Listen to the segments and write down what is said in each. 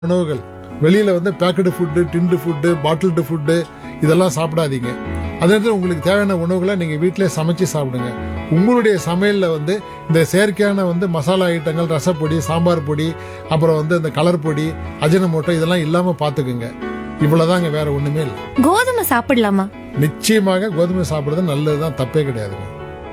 உணவுகள் வெளியில் வந்து packet food, tinned food, bottled food இதெல்லாம் சாப்பிடாதீங்க. அதே நேரத்தில் உங்களுக்கு தேவையான உணவுகளை நீங்கள் வீட்டிலே சமைச்சு சாப்பிடுங்க. உங்களுடைய சமையலில் வந்து இந்த செயற்கையான வந்து மசாலா ஐட்டங்கள், ரசப்பொடி, சாம்பார் பொடி, அப்புறம் வந்து இந்த கலர் பொடி, அஜினமோட்டோ இதெல்லாம் இல்லாமல் பார்த்துக்குங்க. இவ்வளோதாங்க, வேற ஒன்றுமே இல்லை. கோதுமை சாப்பிடலாமா? நிச்சயமாக கோதுமை சாப்பிட்றது நல்லது தான், தப்பே கிடையாதுங்க.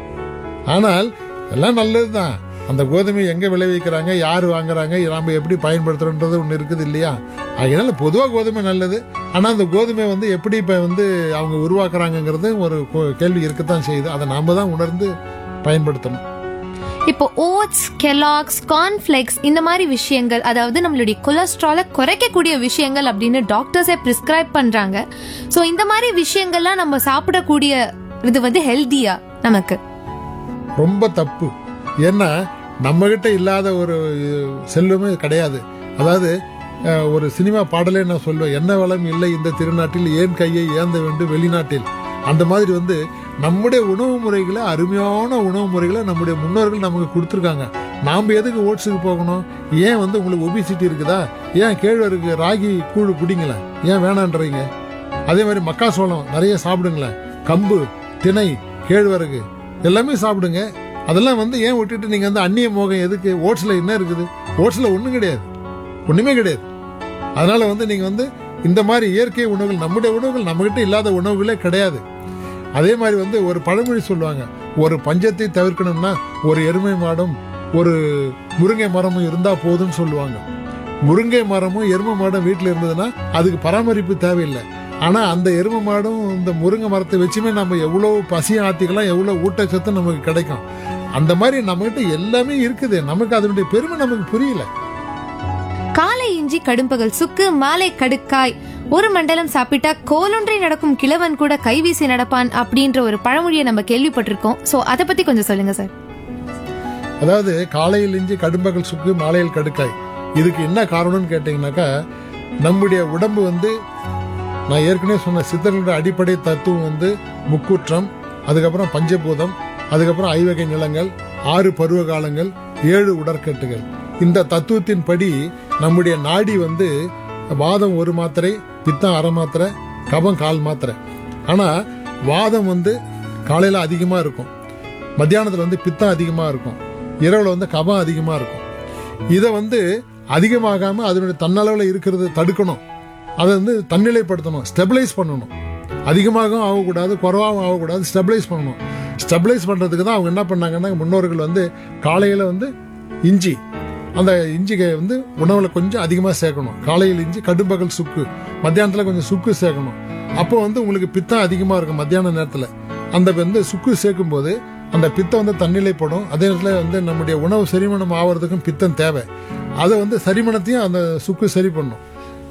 ஆனால் எல்லாம் நல்லது தான். அந்த கோதுமை எங்கே விளைவிக்கிறாங்க, யார் வாங்குறாங்க, நாம் எப்படி பயன்படுத்துகிறோன்றது ஒன்று இருக்குது இல்லையா? அதனால பொதுவாக கோதுமை நல்லது. ஆனால் அந்த கோதுமை வந்து எப்படி இப்போ வந்து அவங்க உருவாக்குறாங்கங்கிறது ஒரு கேள்வி இருக்கத்தான் செய்யுது. அதை நாம் தான் உணர்ந்து பயன்படுத்தணும். இப்போ ஓட்ஸ், கெலாக்ஸ், கார்ன்ஃபிளெக்ஸ் இந்த மாதிரி விஷயங்கள், அதாவது நம்மளுடைய கொலஸ்ட்ராலை குறைக்கக்கூடிய விஷயங்கள் அப்படின்னு டாக்டர்ஸே பிரிஸ்கிரைப் பண்றாங்க. ஸோ இந்த மாதிரி விஷயங்கள்லாம் நம்ம சாப்பிடக்கூடிய இது வந்து ஹெல்தியா நமக்கு? ரொம்ப தப்பு. ஏன்னா நம்மகிட்ட இல்லாத ஒரு செல்வமே கிடையாது. அதாவது ஒரு சினிமா பாடலே நான் சொல்லுவேன், என்ன வளம் இல்லை இந்த திருநாட்டில், ஏன் கையை ஏந்த வேண்டும் வெளிநாட்டில். அந்த மாதிரி வந்து நம்முடைய உணவு முறைகளை, அருமையான உணவு முறைகளை நம்முடைய முன்னோர்கள் நமக்கு கொடுத்துருக்காங்க. நாம் எதுக்கு ஓட்ஸுக்கு போகணும்? ஏன் வந்து உங்களுக்கு ஒபிசிட்டி இருக்குதா? ஏன் கேழ்வரகு ராகி கூழ் குடிங்களேன், ஏன் வேணான்றீங்க? அதே மாதிரி மக்காசோளம் நிறைய சாப்பிடுங்களேன், கம்பு, திணை, கேழ்வரகு எல்லாமே சாப்பிடுங்க. அதெல்லாம் வந்து ஏன் விட்டுட்டு நீங்கள் வந்து அந்நிய மோகம் எதுக்கு? ஓட்ஸில் என்ன இருக்குது? ஓட்ஸில் ஒன்றும் கிடையாது, ஒன்றுமே கிடையாது. அதனால வந்து நீங்கள் வந்து இந்த மாதிரி இயற்கை உணவுகள், நம்முடைய உணவுகள், நம்மகிட்ட இல்லாத உணவுகளே கிடையாது. அதே மாதிரி வந்து ஒரு பழமொழி சொல்லுவாங்க, ஒரு பஞ்சத்தை தவிர்க்கணும்னா ஒரு எருமை மாடும் ஒரு முருங்கை மரமும் இருந்தால் போதும்னு சொல்லுவாங்க. முருங்கை மரமும் எருமை மாடும் வீட்டில் இருந்ததுன்னா அதுக்கு பராமரிப்பு தேவையில்லை. ஆனால் அந்த எருமை மாடும் இந்த முருங்கை மரத்தை வச்சுமே நம்ம எவ்வளோ பசியை ஆற்றிக்கலாம், எவ்வளோ ஊட்டச்சத்து நமக்கு கிடைக்கும். அந்த மாதிரி நம்மகிட்ட எல்லாமே இருக்குது. நமக்கு அதனுடைய பெருமை நமக்கு புரியல. காலை இஞ்சி கடும்பகல் சுக்கு, மாலை கடுக்காய், ஒரு மண்டலம் சாப்பிட்டா கோலொன்றை நடக்கும் கிழவன் கூட கைவீசி நடப்பான் அப்படின்ற ஒரு பழமொழியை நம்ம கேள்விப்பட்டிருக்கோம். சோ அதை பத்தி கொஞ்சம் சொல்லுங்க சார். அதாவது காலையில் இஞ்சி கடும்பகல் சுக்கு, மாலையில் கடுக்காய், இதுக்கு என்ன காரணம்னு கேட்டீங்கன்னாக்கா, நம்முடைய உடம்பு வந்து நான் ஏற்கனவே சொன்ன சித்தர்களுடைய அடிப்படை தத்துவம் வந்து முக்கூற்றம், அதுக்கப்புறம் பஞ்சபூதம், அதுக்கப்புறம் ஐவகை நிலங்கள், 6 பருவ காலங்கள், 7 உடற்கட்டுகள். இந்த தத்துவத்தின் படி நம்முடைய நாடி வந்து வாதம் 1 மாத்திரை, பித்தம் 1/2 மாத்திரை, கபம் 1/4 மாத்திரை. ஆனால் வாதம் வந்து காலையில் அதிகமாக இருக்கும், மத்தியானத்தில் வந்து பித்தம் அதிகமாக இருக்கும், இரவில் வந்து கபம் அதிகமாக இருக்கும். இதை வந்து அதிகமாகாமல் அதனுடைய தன்னளவில் இருக்கிறது தடுக்கணும். அதை வந்து தன்னிலைப்படுத்தணும், ஸ்டெபிளைஸ் பண்ணணும். அதிகமாகவும் ஆகக்கூடாது, குறைவாகவும் ஆகக்கூடாது, ஸ்டெபிளைஸ் பண்ணணும். ஸ்டெபிளைஸ் பண்ணுறதுக்கு தான் அவங்க என்ன பண்ணாங்கன்னா, முன்னோர்கள் வந்து காலையில் வந்து இஞ்சி, அந்த இஞ்சிகை வந்து உணவில் கொஞ்சம் அதிகமாக சேர்க்கணும். காலையில் இஞ்சி, கடும்பகல் சுக்கு, மத்தியானத்தில் கொஞ்சம் சுக்கு சேர்க்கணும். அப்போ வந்து உங்களுக்கு பித்தம் அதிகமாக இருக்கும் மத்தியான நேரத்தில். அந்த வந்து சுக்கு சேர்க்கும் போது அந்த பித்தம் வந்து தன்னிலைப்படும். அதே நேரத்தில் வந்து நம்முடைய உணவு செரிமணம் ஆகிறதுக்கும் பித்தம் தேவை. அதை வந்து செரிமணத்தையும் அந்த சுக்கு சரி பண்ணும்.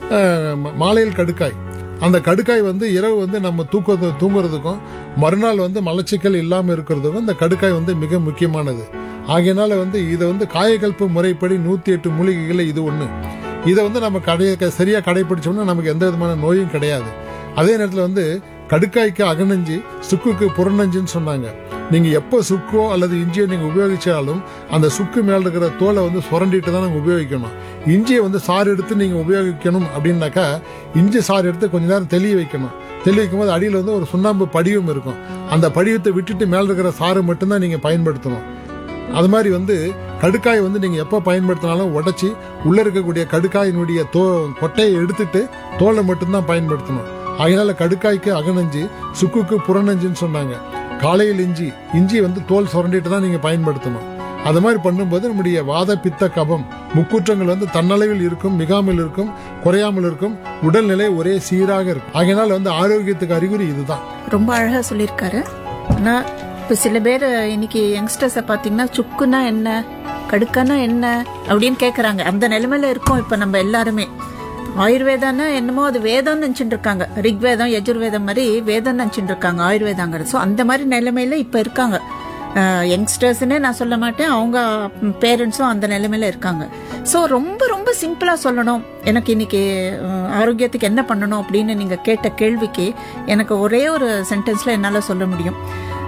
மாலையில் கடுக்காய், அந்த கடுக்காய் வந்து இரவு வந்து நம்ம தூங்குறதுக்கும் மறுநாள் வந்து மலச்சிக்கல் இல்லாமல் இருக்கிறதுக்கும் இந்த கடுக்காய் வந்து மிக முக்கியமானது. ஆகையினால வந்து இதை வந்து காயகல்ப முறைப்படி 108 மூலிகைகள் இது ஒன்று. இதை வந்து நம்ம சரியாக கடைபிடிச்சோம்னா நமக்கு எந்த விதமான நோயும் கிடையாது. அதே நேரத்தில் வந்து கடுக்காய்க்கு அகநஞ்சு, சுக்குக்கு புறநஞ்சுன்னு சொன்னாங்க. நீங்கள் எப்போ சுக்கோ அல்லது இஞ்சியோ நீங்கள் உபயோகிச்சாலும் அந்த சுக்கு மேலே இருக்கிற தோலை வந்து சுரண்டிட்டு தான் நீங்கள் உபயோகிக்கணும். இஞ்சியை வந்து சாறு எடுத்து நீங்கள் உபயோகிக்கணும் அப்படின்னாக்கா, இஞ்சி சாறு எடுத்து கொஞ்ச நேரம் தெளிய வைக்கணும். தெளிய வைக்கும் போது அடியில் வந்து ஒரு சுண்ணாம்பு படிவம் இருக்கும். அந்த படிவத்தை விட்டுட்டு மேலே இருக்கிற சாறு மட்டும்தான் நீங்கள் பயன்படுத்தணும். அது மாதிரி வந்து கடுக்காய் வந்து நீங்கள் எப்போ பயன்படுத்தினாலும் உடச்சி உள்ளே இருக்கக்கூடிய கடுக்காயினுடைய கொட்டையை எடுத்துட்டு தோலை மட்டும்தான் பயன்படுத்தணும். அதனால கடுக்காய்க்கு அகநஞ்சு, சுக்குக்கு புறநஞ்சுன்னு சொன்னாங்க. காலையில் இஞ்சி வந்து தோல் சுரண்டிட்டு தான் நீங்கள் பயன்படுத்தணும். அது மாதிரி பண்ணும்போது நம்முடைய வாத பித்த கபம் முக்கூற்றங்கள் வந்து தன்னளவில் இருக்கும், மிகாமல் இருக்கும், குறையாமல் இருக்கும், உடல்நிலை ஒரே சீராக இருக்கும். அதனால வந்து ஆரோக்கியத்துக்கு அறிகுறி இதுதான். ரொம்ப அழகா சொல்லியிருக்காரு. ஆனால் இப்போ சில பேர் இன்னைக்கு யங்ஸ்டர்ஸை பார்த்தீங்கன்னா சுக்குன்னா என்ன, கடுக்கானா என்ன அப்படின்னு கேட்குறாங்க. அந்த நிலைமையில இருக்கோம் இப்போ நம்ம எல்லாருமே. ஆயுர்வேதான்னா என்னமோ அது வேதம்னு நினச்சிட்டு இருக்காங்க. ரிக்வேதம், யஜுர்வேதம் மாதிரி வேதம்னு நினச்சிட்டு இருக்காங்க ஆயுர்வேதாங்கிறது. ஸோ அந்த மாதிரி நிலைமையில இப்போ இருக்காங்க யங்ஸ்டர்ஸ்னே நான் சொல்ல மாட்டேன், அவங்க பேரண்ட்ஸும் அந்த நிலைமையில இருக்காங்க. ஸோ ரொம்ப ரொம்ப சிம்பிளாக சொல்லணும், எனக்கு இன்னைக்கு ஆரோக்கியத்துக்கு என்ன பண்ணணும் அப்படின்னு நீங்கள் கேட்ட கேள்விக்கு எனக்கு ஒரே ஒரு சென்டென்ஸில் என்னால் சொல்ல முடியும்.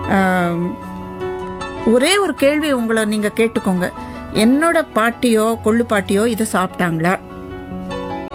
ஒரே ஒரு கேள்வி உங்களை நீங்கள் கேட்டுக்கோங்க, என்னோட பாட்டியோ கொள்ளு பாட்டியோ இதை சாப்பிட்டாங்களா?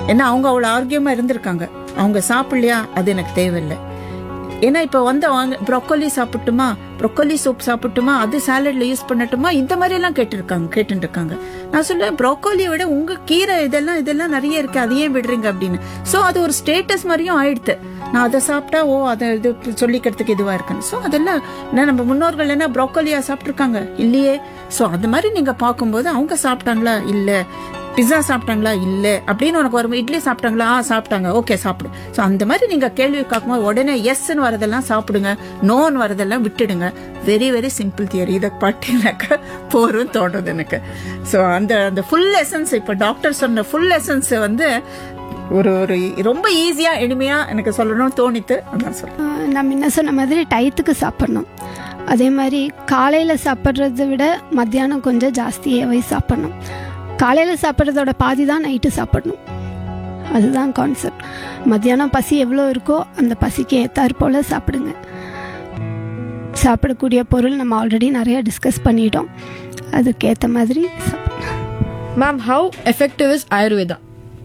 ஏன்னா அவங்க அவ்வளோ ஆரோக்கியமாக இருந்திருக்காங்க. அவங்க சாப்பிடலையா, அது எனக்கு தேவையில்லை. ஏன்னா இப்போ ப்ரொக்கோலி சாப்பிட்டுமா, ப்ரொக்கோலி சூப் சாப்பிட்டுமா, அது சாலட்ல யூஸ் பண்ணட்டுமா, இந்த மாதிரி எல்லாம் கேட்டுட்டு இருக்காங்க. நான் சொல்லுவேன், ப்ரொக்கோலியை விட உங்க கீரை இதெல்லாம் நிறைய இருக்கு, அது ஏன் விடுறீங்க அப்படின்னு. சோ அது ஒரு ஸ்டேட்டஸ் மாதிரியும் ஆயிடுத்து. நான் அதை சாப்பிட்டா அதை இது சொல்லிக்கிறதுக்கு இதுவா இருக்குன்னு. ஸோ அதெல்லாம் நம்ம முன்னோர்கள் என்ன ப்ரொக்கோலியா சாப்பிட்டுருக்காங்க இல்லையே. ஸோ அது மாதிரி நீங்க பார்க்கும்போது அவங்க சாப்பிட்டாங்களா இல்ல, பிஸா சாப்பிட்டாங்களா இல்ல அப்படின்னு உனக்கு வரும். இட்லி சாப்பிட்டாங்களா, சாப்பிட்டாங்க, ஓகே சாப்பிடு. ஸோ அந்த மாதிரி நீங்க கேள்வி கேட்கும்போது உடனே எஸ்ன்னு வரதெல்லாம் சாப்பிடுங்க, நோன்னு வரதெல்லாம் விட்டுடுங்க. Very very simple theory. இதை பார்த்தீங்கன்னாக்கா போரும் தோணுது எனக்கு. ஸோ அந்த ஃபுல் எசன்ஸ், இப்போ டாக்டர் சொன்ன ஃபுல் எசன்ஸ் வந்து ஒரு ரொம்ப ஈஸியா எளிமையா எனக்கு சொல்லணும்னு தோணித்து. அதான் சொல்றேன். நம்ம என்ன சொன்ன மாதிரி டயத்துக்கு சாப்பிடணும். அதே மாதிரி காலையில் சாப்பிட்றத விட மத்தியானம் கொஞ்சம் ஜாஸ்தியாகவே சாப்பிடணும். காலையில் சாப்பிட்றதோட பாதி தான் நைட்டு சாப்பிடணும். அதுதான் கான்செப்ட். மத்தியானம் பசி எவ்வளோ இருக்கோ அந்த பசிக்கு ஏற்றாற் போல் சாப்பிடுங்க. சாப்பிடக்கூடிய பொருள் நம்ம ஆல்ரெடி நிறைய டிஸ்கஸ் பண்ணிட்டோம், அதுக்கேற்ற மாதிரி சாப்பிடுங்க. Ma'am, how effective is Ayurveda?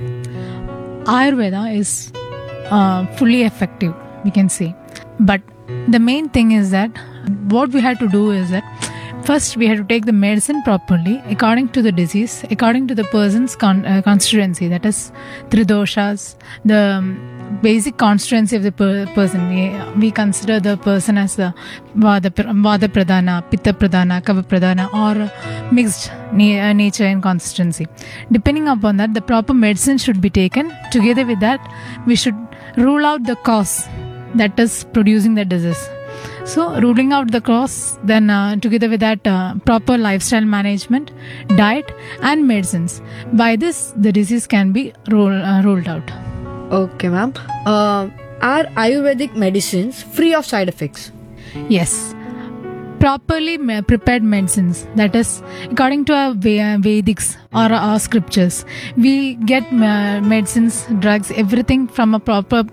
Ayurveda is fully effective, we can say. But the main thing is that what we have to do is that first we have to take the medicine properly according to the disease, according to the person's constituency, that is three doshas, the basic constituency of the person. We consider the person as the Vada Pradhana, Pitta Pradhana, Kava Pradhana, or mixed nature and constituency. Depending upon that, the proper medicine should be taken. Together with that, we should rule out the cause that is producing the disease. So ruling out the cause, then together with that proper lifestyle management, diet and medicines. By this, the disease can be ruled out. Okay, ma'am. Are Ayurvedic medicines free of side effects? Yes. Properly prepared medicines, that is according to our Vedics or our scriptures, we get medicines, drugs, everything from a proper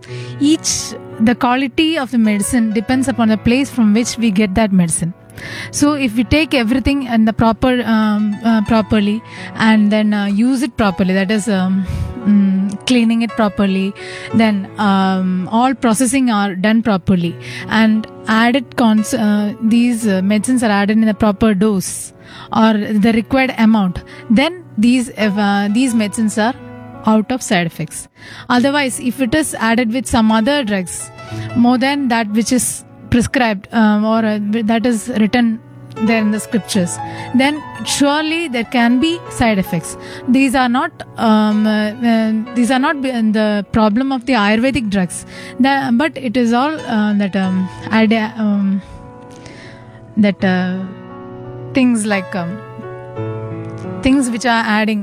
the quality of the medicine depends upon the place from which we get that medicine. So if we take everything in the properly and then use it properly, that is cleaning it properly, then all processing are done properly and these medicines are added in the proper dose or the required amount, then these medicines are out of side effects. Otherwise, if it is added with some other drugs more than that which is prescribed or that is written there in the scriptures, then surely there can be side effects. These are not the problem of the Ayurvedic drugs, but it is all things like things which are adding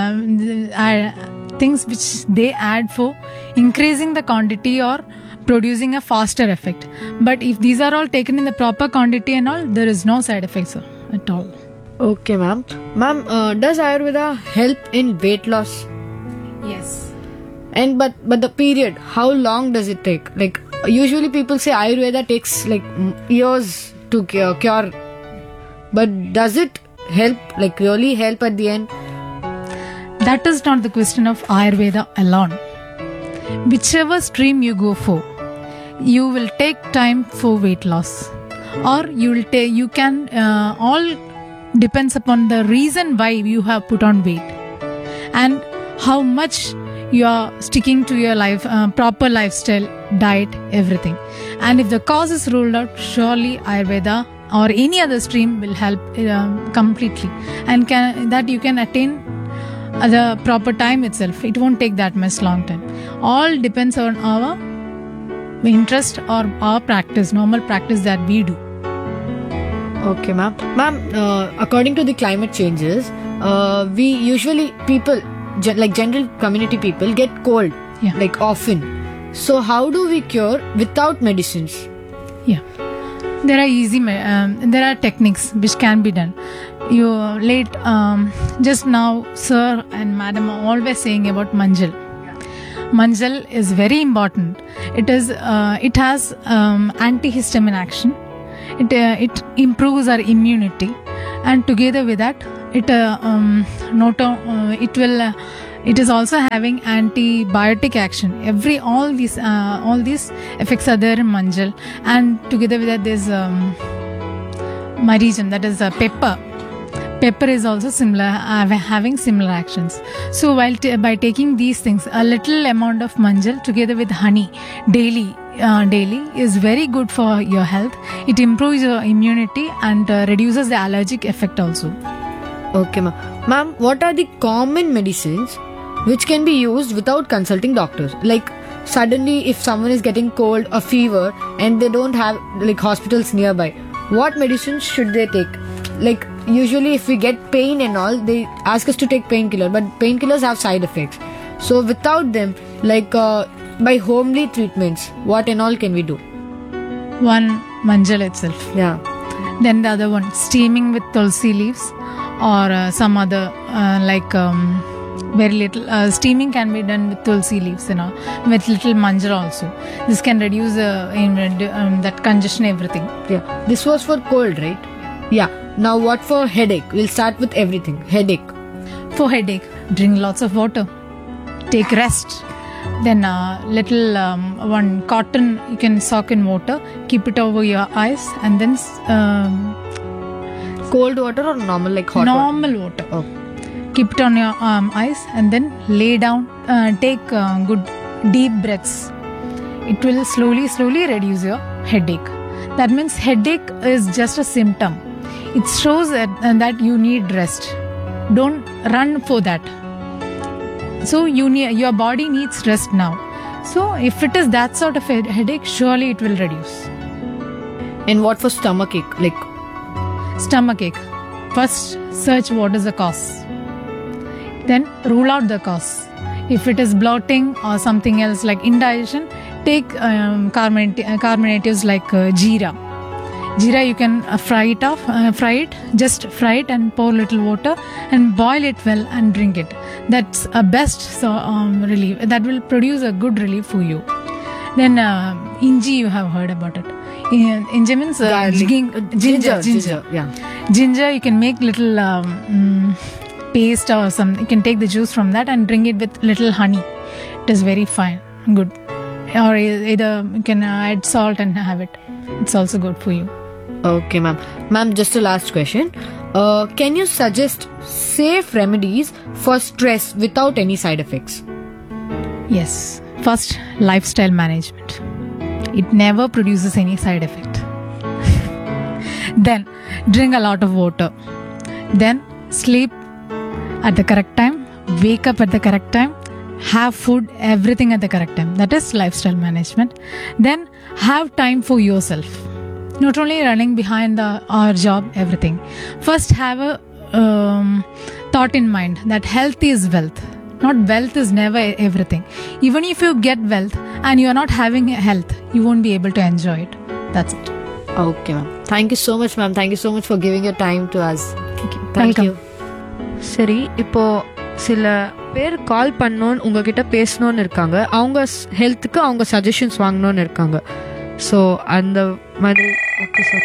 things which they add for increasing the quantity or producing a faster effect. But if these are all taken in the proper quantity and all, there is no side effects at all. Okay, ma'am. Ma'am, does Ayurveda help in weight loss? Yes. And but the period, how long does it take? Like usually people say Ayurveda takes like years to cure. But does it help, like really help at the end? That is not the question of Ayurveda alone. Whichever stream you go for, you will take time for weight loss, or you can all depends upon the reason why you have put on weight and how much you are sticking to your life proper lifestyle, diet, everything. And if the cause is ruled out, surely Ayurveda or any other stream will help completely, and that you can attain at the proper time itself. It won't take that much long time. All depends on our interest or our practice, normal practice that we do. Okay, ma'am. Ma'am, according to the climate changes, we usually like general community people get cold, like often. So how do we cure without medicines? Yeah, there are there are techniques which can be done. Just now sir and madam are always saying about manjal. Manjal is very important. It has antihistamine action. It improves our immunity, and together with that it will It is also having antibiotic action. All these effects are there in manjal, and together with that there's marijan, that is pepper. Pepper is also similar, having similar actions. So by taking these things, a little amount of manjal together with honey daily is very good for your health. It improves your immunity and reduces the allergic effect also. Okay, ma'am. Ma'am, what are the common medicines which can be used without consulting doctors? Like suddenly if someone is getting cold or fever and they don't have like hospitals nearby, what medicines should they take? Like usually if we get pain and all, they ask us to take painkiller, but painkillers have side effects. So without them, like by homely treatments, what and all can we do? One, manjal itself. Yeah. Then the other one, steaming with tulsi leaves, or some other very little steaming can be done with tulsi leaves, with little manjal also. This can reduce that congestion, everything. Yeah. This was for cold, right? Yeah. Now what for headache? We'll start with everything. Headache. For headache, drink lots of water, take rest. Then little one cotton you can soak in water, keep it over your eyes, and then Cold water or normal, like hot normal water. Oh. Keep it on your eyes and then lay down. Take good deep breaths. It will slowly reduce your headache. That means headache is just a symptom. It shows that you need rest. Don't run for that. So your body needs rest now. So if it is that sort of a headache, surely it will reduce. And what for stomach ache? Like Stomach ache. First, search what is the cause. Then rule out the cause. If it is bloating or something else like indigestion, take carbonatives like jeera. Jeera you can fry it, just fry it and pour little water and boil it well and drink it. That's a best relief. That will produce a good relief for you. Then inji, you have heard about it. Inji means ginger. Yeah. Ginger, you can make little paste or some. You can take the juice from that and drink it with little honey. It is very fine, good. Or either you can add salt and have it. It's also good for you. Okay, ma'am. Ma'am, just a last question. Can you suggest safe remedies for stress without any side effects? Yes. First, lifestyle management. It never produces any side effect. Then, drink a lot of water. Then, sleep at the correct time. Wake up at the correct time. Have food, everything at the correct time. That is lifestyle management. Then, have time for yourself. Not only running behind our job, everything. First, have a thought in mind that health is wealth. Not wealth is never everything. Even if you get wealth and you are not having health, you won't be able to enjoy it. That's it. Okay, ma'am. Thank you so much, ma'am. Thank you so much for giving your time to us. Thank Welcome. you. சரி, இப்போ சில பேர் கால் பண்ணணும்னு உங்ககிட்ட பேசணும்னு இருக்காங்க. அவங்க ஹெல்த்துக்கு அவங்க சஜஷன்ஸ் வாங்கணும்னு இருக்காங்க. ஸோ அந்த மாதிரி. Okay sir.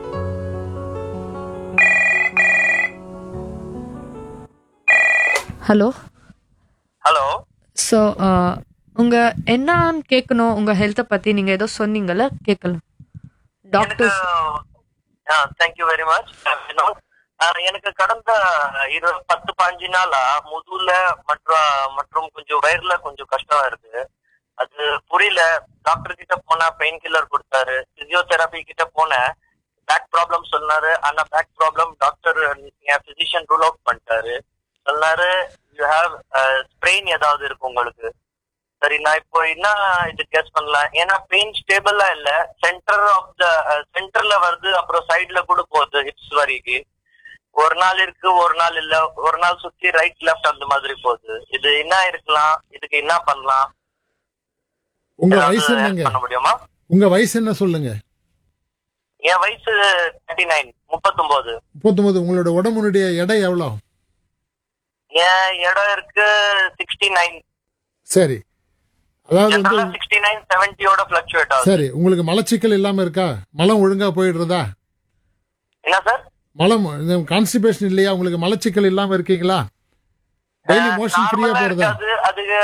Hello. Hello. So உங்க என்னன்னு கேட்கணும், உங்க ஹெல்த்தை பத்தி நீங்க ஏதோ சொன்னீங்கல்ல, கேட்கலாம். டாக்டர்ஸ். Thank you very much. எனக்கு கடந்த 10-15 நாளா முதுகுல மற்றும் கொஞ்சம் வயிறுல கொஞ்சம் கஷ்டம் இருக்கு. அது புரியல. டாக்டர் கிட்ட போனா பெயின் கில்லர் கொடுத்தாரு. பிசியோதெரபி கிட்ட போனேன். பேக் ப்ராப்ளம் சொன்னாரு. ஆனா பேக் ப்ராப்ளம் டாக்டர் என் பிசிஷியன் ரூல் அவுட் பண்ணிட்டாரு. சொன்னாரு யூ ஹேவ் ஸ்ப்ரெயின் ஏதாவது இருக்கு உங்களுக்கு. சரி, நான் இப்போ என்ன இது கெஸ் பண்ணலாம். ஏன்னா பெயின் ஸ்டேபிளா இல்ல. சென்டர்ல வருது, அப்புறம் சைட்ல கூட போகுது ஹிப்ஸ் வரைக்கும். ஒரு நாள் இருக்கு, ஒரு நாள் இல்ல. ஒரு நாள் சுத்தி ரைட் லெஃப்ட் அந்த மாதிரி போகுது. இது என்ன இருக்கலாம்? இதுக்கு என்ன பண்ணலாம்? உங்க வயசு என்னங்க? பண்ண முடியுமா? உங்க வயசு என்ன சொல்லுங்க? என் வயசு 39, 39. 39. உங்களோட உடம்புடைய எடை எவ்வளவு? என் இடம் இருக்கு 69. சரி, அதாவது 69, 70 ஃபிளக்சுவேட் ஆகுது. சரி, உங்களுக்கு மலச்சிக்கல் இல்லாம இருக்கா? மலம் ஒழுங்கா போயிடுறதா? என்ன சார்? மலம் கான்ஸ்டிபேஷன் இல்லையா உங்களுக்கு? மலச்சிக்கல் இல்லாம இருக்கீங்களா? டெய்லி மோஷன் ஃப்ரீயா நார்மலா போறதா? இருக்காது. அது